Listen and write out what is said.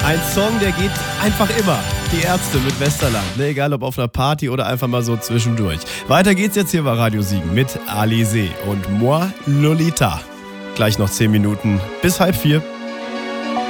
Ein Song, der geht einfach immer. Die Ärzte mit Westerland. Ne, egal ob auf einer Party oder einfach mal so zwischendurch. Weiter geht's jetzt hier bei Radio Siegen mit Alizé und Moi Lolita. Gleich noch 10 Minuten bis 3:30.